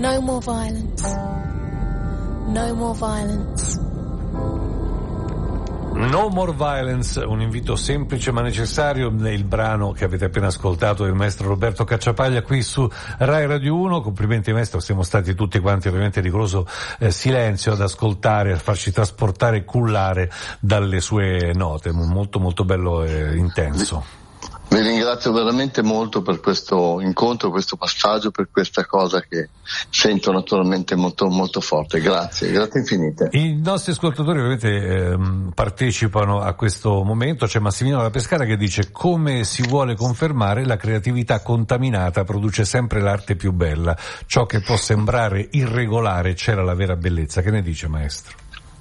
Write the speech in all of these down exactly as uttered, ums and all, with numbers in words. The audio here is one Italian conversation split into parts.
No more violence. No more violence. No More Violence, un invito semplice ma necessario. Il brano che avete appena ascoltato del maestro Roberto Cacciapaglia qui su Rai Radio uno. Complimenti maestro, siamo stati tutti quanti ovviamente in rigoroso eh, silenzio ad ascoltare, a farci trasportare e cullare dalle sue note. Molto molto bello e intenso. Vi ringrazio veramente molto per questo incontro, questo passaggio, per questa cosa che sento naturalmente molto molto forte. Grazie, grazie infinite. I nostri ascoltatori ovviamente ehm, partecipano a questo momento. C'è Massimiliano da Pescara che dice: come si vuole confermare, la creatività contaminata produce sempre l'arte più bella. Ciò che può sembrare irregolare c'era la vera bellezza. Che ne dice maestro?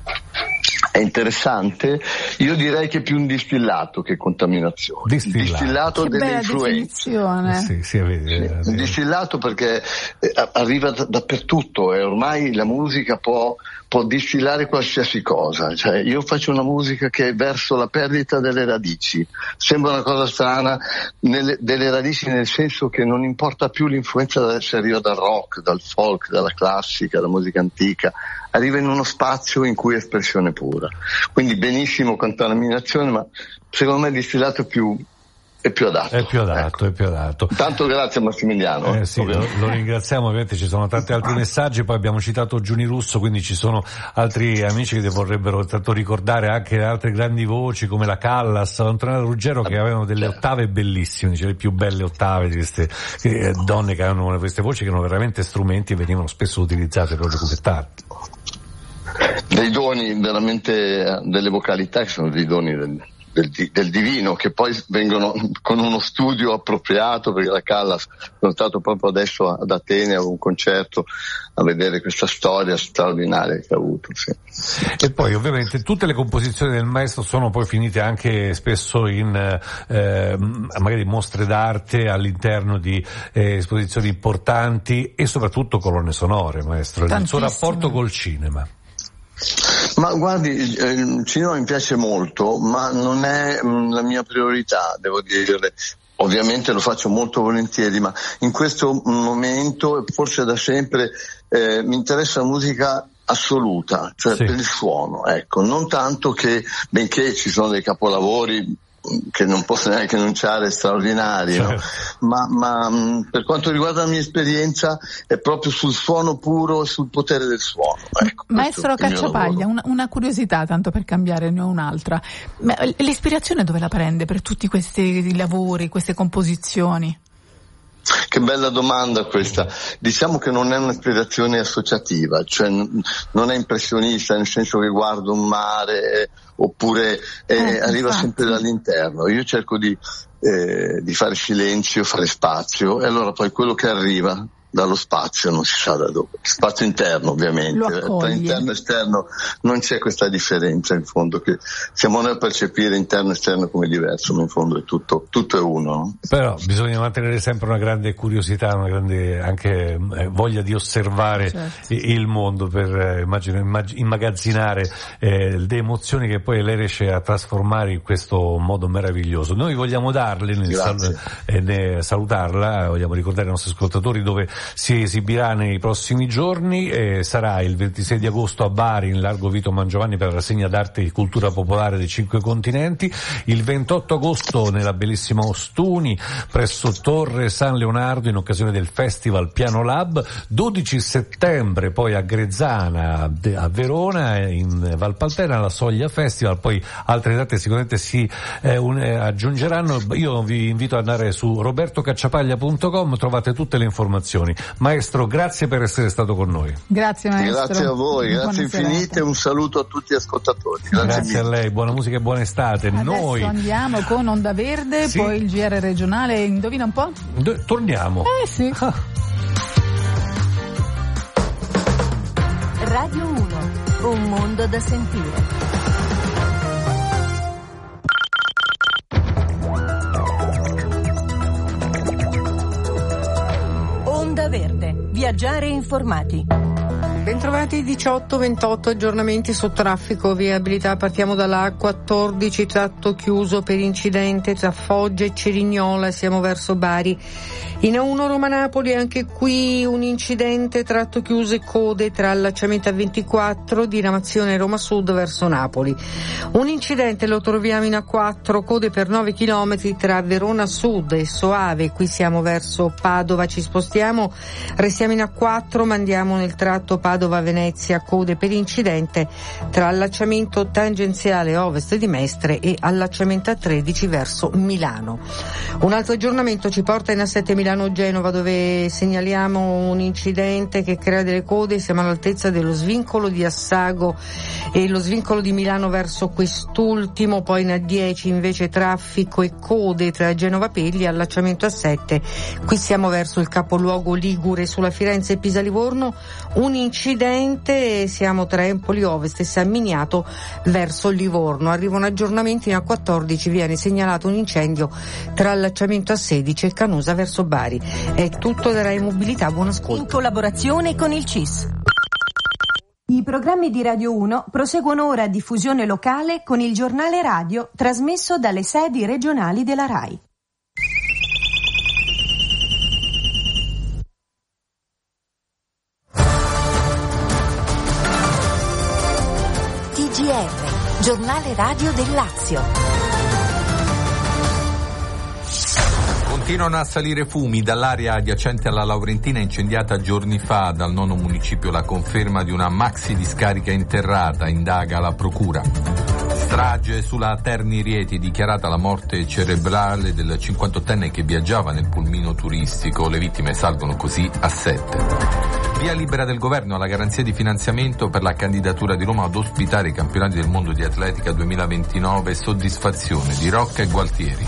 È interessante, io direi che è più un distillato che contaminazione. Distillato, il distillato che delle bella influenze. definizione. Sì, sì, vedi, sì, un distillato perché eh, arriva d- dappertutto e ormai la musica può, può distillare qualsiasi cosa. Cioè, io faccio una musica che è verso la perdita delle radici. Sembra una cosa strana, nelle, delle radici nel senso che non importa più l'influenza se arriva dal rock, dal folk, dalla classica, dalla musica antica. Arriva in uno spazio in cui è espressione pura. Quindi benissimo contaminazione, ma secondo me il distillato è più, è più adatto. È più adatto, ecco. è più adatto. Tanto grazie Massimiliano. Eh sì, lo, lo ringraziamo, ovviamente ci sono tanti altri messaggi, poi abbiamo citato Giuni Russo, quindi ci sono altri amici che vorrebbero tanto ricordare anche altre grandi voci come la Callas, Antonella Ruggero, che avevano delle ottave bellissime, dice le più belle ottave di queste eh, donne che hanno queste voci, che erano veramente strumenti e venivano spesso utilizzate proprio come tali. Dei doni veramente, delle vocalità che sono dei doni del, del, del divino, che poi vengono con uno studio appropriato, perché la Callas, sono stato proprio adesso ad Atene a un concerto a vedere questa storia straordinaria che ha avuto. Sì. E poi ovviamente tutte le composizioni del maestro sono poi finite anche spesso in eh, magari mostre d'arte all'interno di eh, esposizioni importanti e soprattutto colonne sonore, maestro. Il suo rapporto col cinema. Ma guardi, il cinema mi piace molto, ma non è la mia priorità, devo dirle. Ovviamente lo faccio molto volentieri, ma in questo momento, forse da sempre, eh, mi interessa la musica assoluta, cioè sì. Per il suono, ecco, non tanto che, benché ci sono dei capolavori che non posso neanche enunciare, straordinari, certo. no? ma, ma mh, per quanto riguarda la mia esperienza è proprio sul suono puro e sul potere del suono. Ecco, maestro Cacciapaglia, una, una curiosità, tanto per cambiare, ne ho un'altra. Ma l'ispirazione dove la prende per tutti questi lavori, queste composizioni? Che bella domanda questa. Diciamo che non è un'ispirazione associativa, cioè n- non è impressionista nel senso che guardo un mare eh, oppure eh, eh, arriva infatti. sempre dall'interno. Io cerco di, eh, di fare silenzio, fare spazio, e allora poi quello che arriva dallo spazio non si sa da dove, spazio interno ovviamente, tra interno e esterno non c'è questa differenza, in fondo che siamo noi a percepire interno e esterno come diverso, ma in fondo è tutto, tutto è uno, no? Però bisogna mantenere sempre una grande curiosità, una grande anche eh, voglia di osservare certo. il mondo per eh, immagino, immag- immagazzinare eh, le emozioni che poi lei riesce a trasformare in questo modo meraviglioso. Noi vogliamo darle nel sal- eh, ne salutarla, vogliamo ricordare ai nostri ascoltatori dove si esibirà nei prossimi giorni. Eh, sarà il ventisei di agosto a Bari, in largo Vito Mangiovanni, per la rassegna d'arte e cultura popolare dei cinque continenti, il ventotto agosto nella bellissima Ostuni presso Torre San Leonardo in occasione del Festival Piano Lab, dodici settembre poi a Grezzana, a Verona, in Valpaltena alla Soglia Festival, poi altre date sicuramente si eh, un, eh, aggiungeranno. Io vi invito ad andare su roberto cacciapaglia punto com, trovate tutte le informazioni. Maestro, grazie per essere stato con noi. Grazie maestro. Grazie a voi, buona grazie serata. Infinite, un saluto a tutti gli ascoltatori. Grazie, grazie a lei, buona musica e buona estate. Adesso noi andiamo con Onda Verde, sì. Poi il G R regionale, indovina un po'? Do- torniamo. Eh sì. Ah. Radio uno, un mondo da sentire. Onda Verde, viaggiare informati. Bentrovati, diciotto ventotto aggiornamenti su traffico, viabilità. Partiamo dalla A quattordici, tratto chiuso per incidente tra Foggia e Cerignola, siamo verso Bari. In A uno Roma-Napoli anche qui un incidente, tratto chiuso e code tra allacciamento A ventiquattro, diramazione Roma Sud verso Napoli. Un incidente lo troviamo in A quattro, code per nove chilometri tra Verona Sud e Soave, qui siamo verso Padova, ci spostiamo, restiamo in A quattro ma andiamo nel tratto Padova-Venezia, code per incidente tra allacciamento tangenziale ovest di Mestre e allacciamento A tredici verso Milano. Un altro aggiornamento ci porta in A sette Milano-Genova, dove segnaliamo un incidente che crea delle code, siamo all'altezza dello svincolo di Assago e lo svincolo di Milano verso quest'ultimo, poi in A dieci invece traffico e code tra Genova Pegli e allacciamento A sette, qui siamo verso il capoluogo ligure. Sulla Firenze e Pisa-Livorno un incidente, siamo tra Empoli Ovest e San Miniato verso Livorno. Arrivano aggiornamenti in A quattordici, viene segnalato un incendio tra allacciamento A sedici e Canosa verso Bari. È tutto da Rai Mobilità, buon ascolto. In collaborazione con il C I S. I programmi di Radio uno proseguono ora a diffusione locale con il giornale radio trasmesso dalle sedi regionali della Rai. T G R, giornale radio del Lazio. Continuano a salire fumi dall'area adiacente alla Laurentina incendiata giorni fa. Dal nono municipio la conferma di una maxi discarica interrata, indaga la procura. Strage sulla Terni Rieti, dichiarata la morte cerebrale del cinquantottenne che viaggiava nel pulmino turistico. Le vittime salgono così a sette. Via libera del governo alla garanzia di finanziamento per la candidatura di Roma ad ospitare i campionati del mondo di atletica duemilaventinove. Soddisfazione di Rocca e Gualtieri.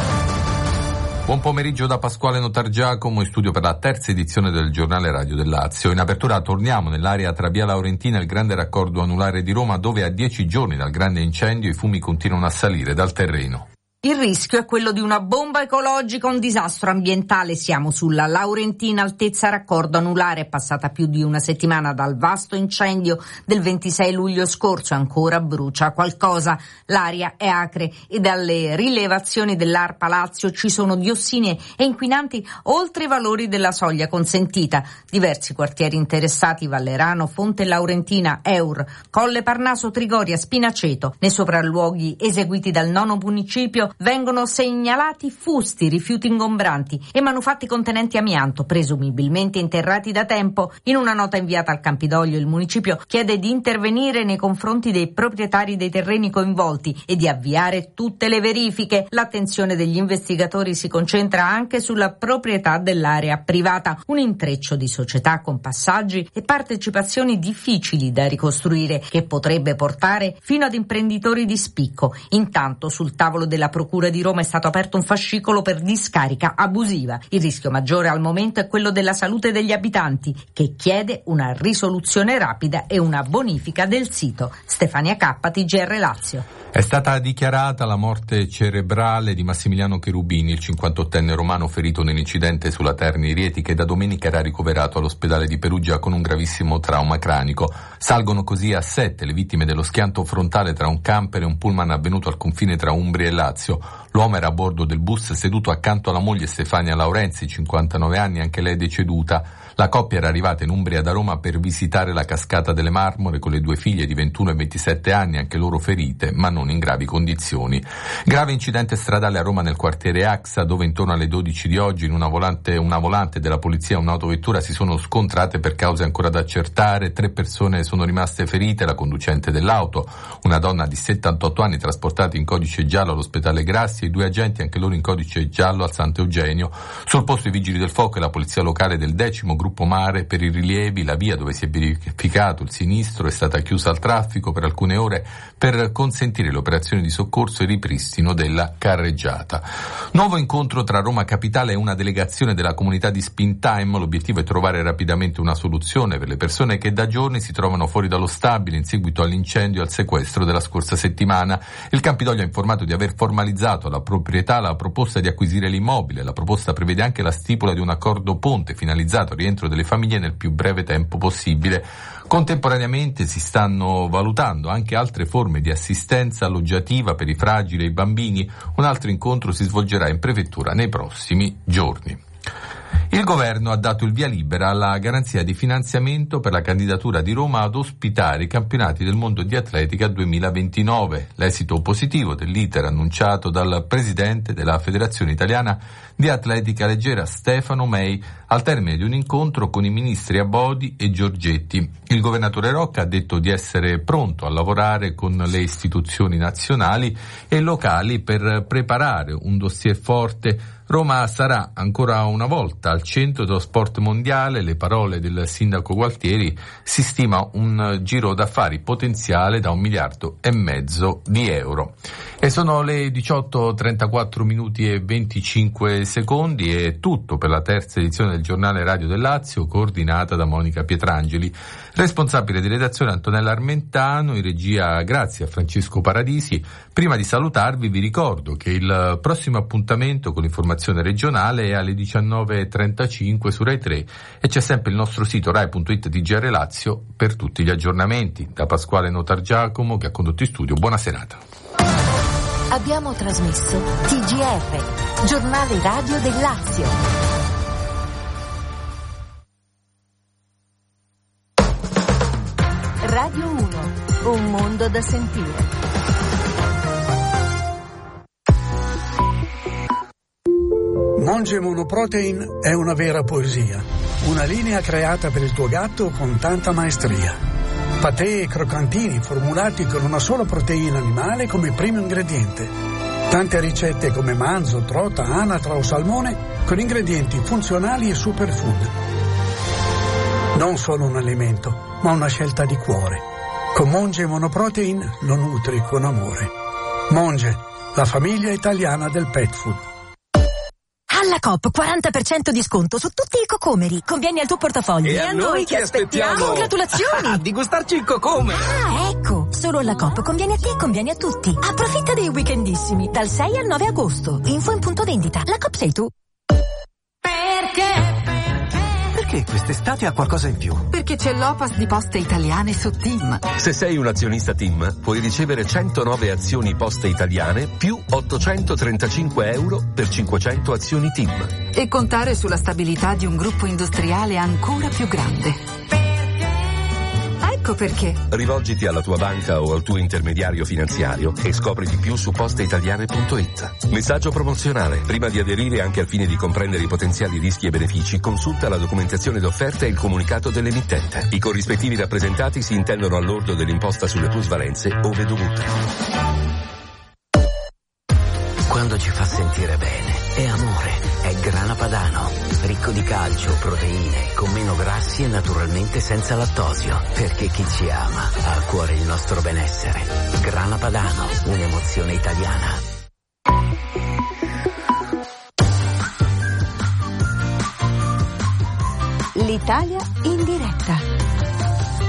Buon pomeriggio da Pasquale Notargiacomo, in studio per la terza edizione del giornale radio del Lazio. In apertura torniamo nell'area tra via Laurentina e il grande raccordo anulare di Roma, dove a dieci giorni dal grande incendio i fumi continuano a salire dal terreno. Il rischio è quello di una bomba ecologica, un disastro ambientale. Siamo sulla Laurentina, altezza raccordo anulare. È passata più di una settimana dal vasto incendio del ventisei luglio scorso, ancora brucia qualcosa. L'aria è acre e dalle rilevazioni dell'ARPA Lazio ci sono diossine e inquinanti oltre i valori della soglia consentita. Diversi quartieri interessati: Vallerano, Fonte Laurentina, Eur, Colle Parnaso, Trigoria, Spinaceto. Nei sopralluoghi eseguiti dal nono municipio vengono segnalati fusti, rifiuti ingombranti e manufatti contenenti amianto, presumibilmente interrati da tempo. In una nota inviata al Campidoglio il municipio chiede di intervenire nei confronti dei proprietari dei terreni coinvolti e di avviare tutte le verifiche. L'attenzione degli investigatori si concentra anche sulla proprietà dell'area privata, un intreccio di società con passaggi e partecipazioni difficili da ricostruire che potrebbe portare fino ad imprenditori di spicco. Intanto sul tavolo della Procura di Roma è stato aperto un fascicolo per discarica abusiva. Il rischio maggiore al momento è quello della salute degli abitanti, che chiede una risoluzione rapida e una bonifica del sito. Stefania Cappa, T G R Lazio. È stata dichiarata la morte cerebrale di Massimiliano Cherubini, il cinquantottenne romano ferito nell'incidente sulla Terni Rieti, che da domenica era ricoverato all'ospedale di Perugia con un gravissimo trauma cranico. Salgono così a sette le vittime dello schianto frontale tra un camper e un pullman avvenuto al confine tra Umbria e Lazio. L'uomo era a bordo del bus seduto accanto alla moglie Stefania Laurenzi, cinquantanove anni, anche lei deceduta. La coppia era arrivata in Umbria da Roma per visitare la cascata delle Marmore con le due figlie di ventuno e ventisette anni, anche loro ferite, ma non in gravi condizioni. Grave incidente stradale a Roma nel quartiere Axa, dove intorno alle dodici di oggi in una volante, una volante della polizia e un'autovettura si sono scontrate per cause ancora da accertare. Tre persone sono rimaste ferite, la conducente dell'auto, una donna di settantotto anni trasportata in codice giallo all'ospedale Grassi e due agenti anche loro in codice giallo al Sant'Eugenio. Sul posto i vigili del fuoco e la polizia locale del decimo gruppo Mare per i rilievi. La via dove si è verificato il sinistro è stata chiusa al traffico per alcune ore per consentire le operazioni di soccorso e ripristino della carreggiata. Nuovo incontro tra Roma Capitale e una delegazione della comunità di Spintime. L'obiettivo è trovare rapidamente una soluzione per le persone che da giorni si trovano fuori dallo stabile in seguito all'incendio e al sequestro della scorsa settimana. Il Campidoglio ha informato di aver formalizzato formalizzato la proprietà la proposta di acquisire l'immobile. La proposta prevede anche la stipula di un accordo ponte finalizzato al rientro delle famiglie nel più breve tempo possibile. Contemporaneamente si stanno valutando anche altre forme di assistenza alloggiativa per i fragili e i bambini. Un altro incontro si svolgerà in prefettura nei prossimi giorni. Il governo ha dato il via libera alla garanzia di finanziamento per la candidatura di Roma ad ospitare i campionati del mondo di atletica duemilaventinove. L'esito positivo dell'iter annunciato dal presidente della Federazione Italiana di Atletica Leggera Stefano Mei al termine di un incontro con i ministri Abodi e Giorgetti. Il governatore Rocca ha detto di essere pronto a lavorare con le istituzioni nazionali e locali per preparare un dossier forte. Roma sarà ancora una volta al centro dello sport mondiale. Le parole del sindaco Gualtieri: si stima un giro d'affari potenziale da un miliardo e mezzo di euro. E sono le diciotto trentaquattro minuti e venticinque secondi. È tutto per la terza edizione del giornale radio del Lazio, coordinata da Monica Pietrangeli. Responsabile di redazione Antonella Armentano, in regia grazie a Francesco Paradisi. Prima di salutarvi vi ricordo che il prossimo appuntamento con l'informazione regionale è alle diciannove e trentacinque su Rai tre e c'è sempre il nostro sito rai punto it T G R Lazio per tutti gli aggiornamenti. Da Pasquale Notargiacomo, che ha condotto in studio, buona serata. Abbiamo trasmesso T G R, giornale radio del Lazio. Radio uno, un mondo da sentire. Monge Monoprotein è una vera poesia, una linea creata per il tuo gatto con tanta maestria. Patè e croccantini formulati con una sola proteina animale come primo ingrediente. Tante ricette come manzo, trota, anatra o salmone con ingredienti funzionali e superfood. Non solo un alimento, ma una scelta di cuore. Con Monge Monoprotein lo nutri con amore. Monge, la famiglia italiana del pet food. Alla Coop quaranta per cento di sconto su tutti i cocomeri. Conviene al tuo portafoglio. E, e a noi che aspettiamo? Congratulazioni! Di gustarci il cocomero. Ah, ecco! Solo alla Coop conviene a te e conviene a tutti. Approfitta dei weekendissimi dal sei al nove agosto. Info in punto vendita. La Coop sei tu. Perché? Perché quest'estate ha qualcosa in più? Perché c'è l'Opas di Poste Italiane su TIM. Se sei un azionista TIM, puoi ricevere centonove azioni Poste Italiane più ottocentotrentacinque euro per cinquecento azioni TIM. E contare sulla stabilità di un gruppo industriale ancora più grande. Ecco perché. Rivolgiti alla tua banca o al tuo intermediario finanziario e scopri di più su posteitaliane punto it. Messaggio promozionale. Prima di aderire, anche al fine di comprendere i potenziali rischi e benefici, consulta la documentazione d'offerta e il comunicato dell'emittente. I corrispettivi rappresentati si intendono al lordo dell'imposta sulle plusvalenze ove dovuta. Quando ci fa sentire bene, è amore, è Grana Padano. Ricco di calcio, proteine, con meno grassi e naturalmente senza lattosio. Perché chi ci ama ha a cuore il nostro benessere. Grana Padano, un'emozione italiana. L'Italia in diretta.